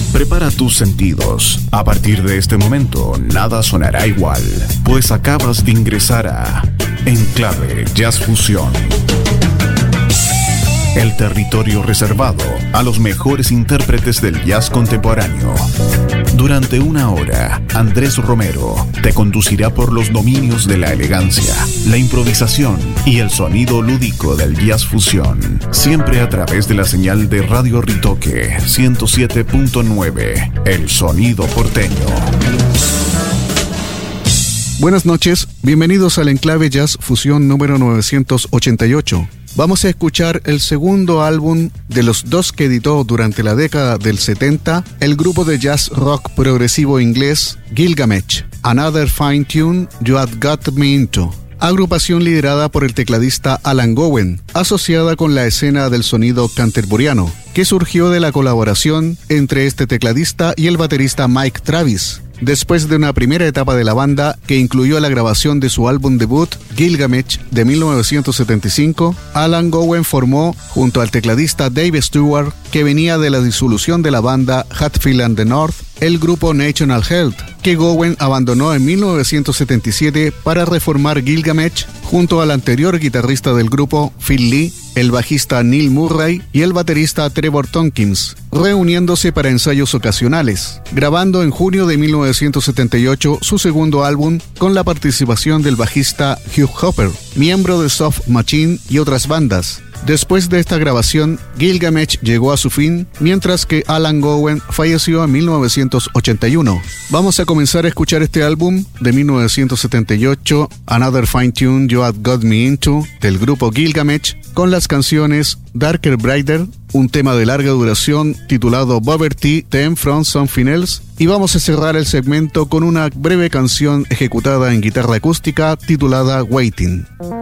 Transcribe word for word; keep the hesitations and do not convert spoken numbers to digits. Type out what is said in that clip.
Prepara tus sentidos. A partir de este momento, nada sonará igual, pues acabas de ingresar a Enclave Jazz Fusión. El territorio reservado a los mejores intérpretes del jazz contemporáneo. Durante una hora, Andrés Romero te conducirá por los dominios de la elegancia, la improvisación y el sonido lúdico del jazz fusión. Siempre a través de la señal de Radio Ritoque ciento siete punto nueve, el sonido porteño. Buenas noches, bienvenidos al Enclave Jazz Fusión número novecientos ochenta y ocho. Vamos a escuchar el segundo álbum de los dos que editó durante la década del setenta el grupo de jazz rock progresivo inglés Gilgamesh, Another Fine Tune You Had Got Me Into, agrupación liderada por el tecladista Alan Gowen, asociada con la escena del sonido canterburyano, que surgió de la colaboración entre este tecladista y el baterista Mike Travis. Después de una primera etapa de la banda que incluyó la grabación de su álbum debut, Gilgamesh, de mil novecientos setenta y cinco, Alan Gowen formó, junto al tecladista Dave Stewart, que venía de la disolución de la banda Hatfield and the North, el grupo National Health, que Gowen abandonó en mil novecientos setenta y siete para reformar Gilgamesh junto al anterior guitarrista del grupo, Phil Lee, el bajista Neil Murray y el baterista Trevor Tompkins, reuniéndose para ensayos ocasionales, grabando en junio de mil novecientos setenta y ocho su segundo álbum con la participación del bajista Hugh Hopper, miembro de Soft Machine y otras bandas. Después de esta grabación, Gilgamesh llegó a su fin, mientras que Alan Gowen falleció en mil novecientos ochenta y uno. Vamos a comenzar a escuchar este álbum de mil novecientos setenta y ocho, Another Fine Tune You Had Got Me Into, del grupo Gilgamesh, con las canciones Darker Brighter, un tema de larga duración titulado Poverty Theme from Something Else, y vamos a cerrar el segmento con una breve canción ejecutada en guitarra acústica titulada Waiting.